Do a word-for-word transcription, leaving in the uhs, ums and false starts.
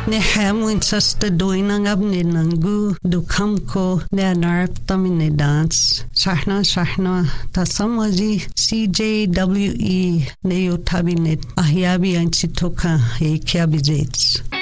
Ne hamwin sasta doinang ab ne nangu du kamko ne anarp tami ne dance. Sahna sahna ta samwaji C J W E ne yotabi ne ahyabi anchitoka e kiabi jets.